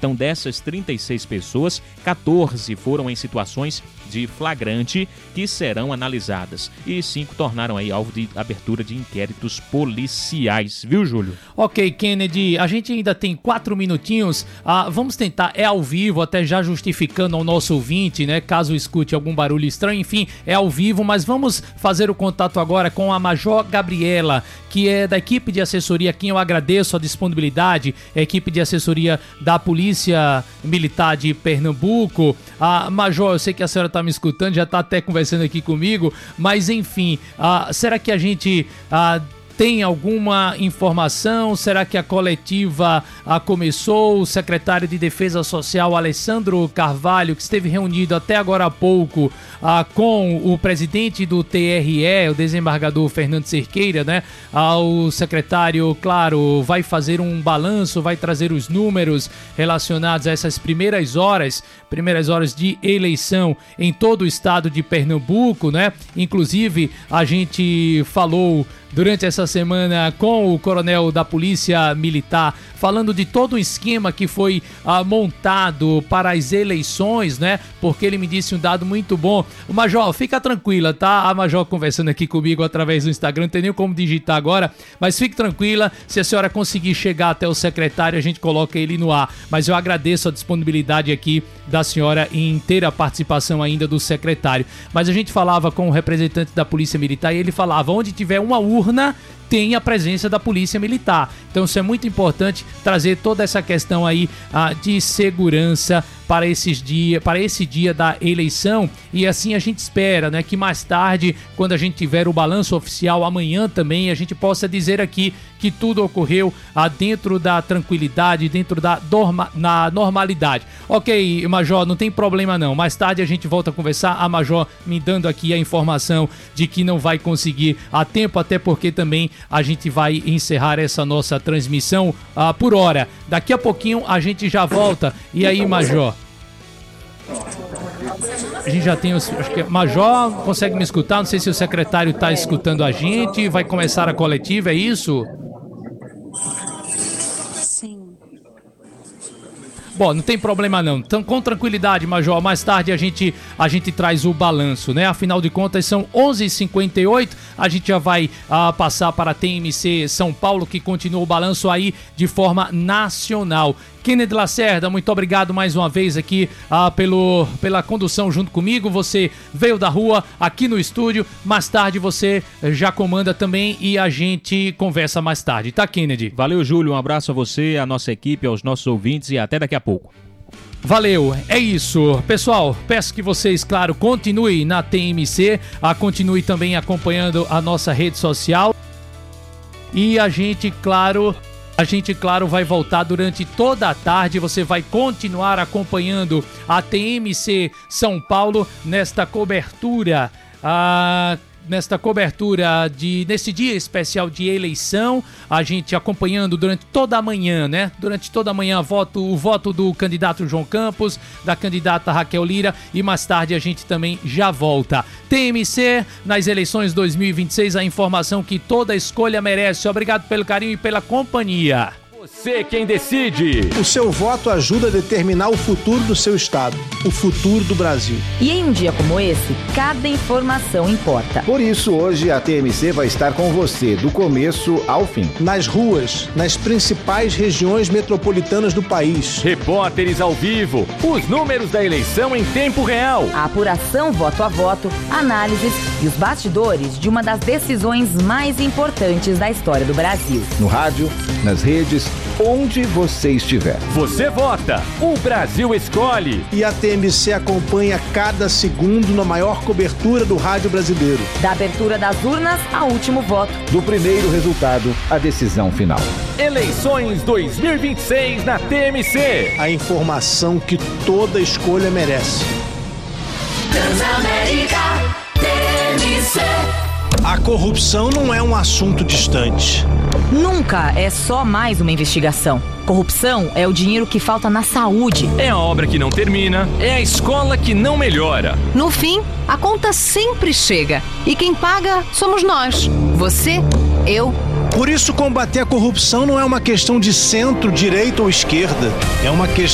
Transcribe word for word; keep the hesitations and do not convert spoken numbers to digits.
Então, dessas trinta e seis pessoas, quatorze foram em situações de flagrante que serão analisadas e cinco tornaram aí alvo de abertura de inquéritos policiais, viu, Júlio? Ok, Kennedy, a gente ainda tem quatro minutinhos, ah, vamos tentar, é ao vivo, até já justificando ao nosso ouvinte, né, caso escute algum barulho estranho, enfim, é ao vivo, mas vamos fazer o contato agora com a Major Gabriela, que é da equipe de assessoria, a quem eu agradeço a disponibilidade, a equipe de assessoria da Polícia Militar de Pernambuco. Ah, Major, eu sei que a senhora está me escutando, já está até conversando aqui comigo, mas enfim, ah, será que a gente ah, tem alguma informação? Será que a coletiva ah, começou? O secretário de Defesa Social, Alessandro Carvalho, que esteve reunido até agora há pouco ah, com o presidente do T R E, o desembargador Fernando Cerqueira, né? Ah, o secretário, claro, vai fazer um balanço, vai trazer os números relacionados a essas primeiras horas, primeiras horas de eleição em todo o estado de Pernambuco, né? Inclusive, a gente falou durante essa semana com o coronel da Polícia Militar, falando de todo o esquema que foi ah, montado para as eleições, né? Porque ele me disse um dado muito bom. Major, fica tranquila, tá? A Major conversando aqui comigo através do Instagram, não tem nem como digitar agora, mas fique tranquila, se a senhora conseguir chegar até o secretário, a gente coloca ele no ar. Mas eu agradeço a disponibilidade aqui da senhora em ter a participação ainda do secretário. Mas a gente falava com o representante da Polícia Militar e ele falava, onde tiver uma urna, tem a presença da Polícia Militar. Então isso é muito importante, trazer toda essa questão aí ah, de segurança para esses dias, para esse dia da eleição, e assim a gente espera, né, que mais tarde, quando a gente tiver o balanço oficial amanhã também, a gente possa dizer aqui que tudo ocorreu ah, dentro da tranquilidade, dentro da norma, na normalidade. Ok, Major, não tem problema não, mais tarde a gente volta a conversar, a Major me dando aqui a informação de que não vai conseguir a tempo, até porque também a gente vai encerrar essa nossa transmissão ah, por hora. Daqui a pouquinho a gente já volta. E aí, Major? A gente já tem os... Acho que Major consegue me escutar? Não sei se o secretário está escutando a gente. Vai começar a coletiva, é isso? Bom, não tem problema não. Então, com tranquilidade, Major, mais tarde a gente, a gente traz o balanço, né? Afinal de contas, são onze e cinquenta e oito, a gente já vai uh, passar para a T M C São Paulo, que continua o balanço aí de forma nacional. Kennedy Lacerda, muito obrigado mais uma vez aqui uh, pelo, pela condução junto comigo. Você veio da rua aqui no estúdio, mais tarde você já comanda também e a gente conversa mais tarde, tá, Kennedy? Valeu, Júlio, um abraço a você, a nossa equipe, aos nossos ouvintes e até daqui a pouco. Valeu, é isso. Pessoal, peço que vocês, claro, continuem na T M C, a, continue também acompanhando a nossa rede social e a gente, claro... A gente, claro, vai voltar durante toda a tarde. Você vai continuar acompanhando a T M C São Paulo nesta cobertura, ah, nesta cobertura de nesse dia especial de eleição. A gente acompanhando durante toda a manhã, né? Durante toda a manhã voto, o voto do candidato João Campos, da candidata Raquel Lira e mais tarde a gente também já volta. T M C nas eleições dois mil e vinte e seis, a informação que toda escolha merece. Obrigado pelo carinho e pela companhia. Você quem decide. O seu voto ajuda a determinar o futuro do seu estado, o futuro do Brasil. E em um dia como esse, cada informação importa. Por isso, hoje a T M C vai estar com você, do começo ao fim. Nas ruas, nas principais regiões metropolitanas do país. Repórteres ao vivo, os números da eleição em tempo real. A apuração voto a voto, análises e os bastidores de uma das decisões mais importantes da história do Brasil. No rádio, nas redes, onde você estiver. Você vota, o Brasil escolhe. E a T M C acompanha cada segundo na maior cobertura do rádio brasileiro. Da abertura das urnas ao último voto. Do primeiro resultado à decisão final. Eleições dois mil e vinte e seis na T M C. A informação que toda escolha merece. Transamérica T M C. A corrupção não é um assunto distante. Nunca é só mais uma investigação. Corrupção é o dinheiro que falta na saúde. É a obra que não termina, é a escola que não melhora. No fim, a conta sempre chega. E quem paga somos nós. Você, eu. Por isso, combater a corrupção não é uma questão de centro, direita ou esquerda. É uma questão